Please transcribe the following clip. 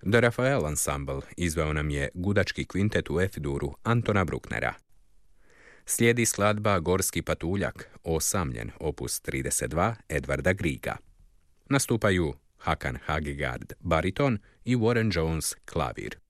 The Rafael Ensemble izveo nam je gudački kvintet u F-duru Antona Brucknera. Slijedi skladba Gorski patuljak, osamljen, opus 32, Edvarda Griega. Nastupaju Hakan Hagegard, bariton i Warren Jones, klavir.